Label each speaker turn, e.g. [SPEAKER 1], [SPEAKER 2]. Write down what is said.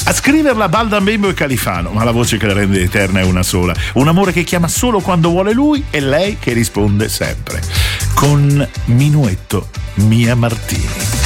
[SPEAKER 1] A scriverla Baldan Bembo e Califano, ma la voce che la rende eterna è una sola. Un amore che chiama solo quando vuole lui e lei che risponde sempre. Con Minuetto Mia Martini.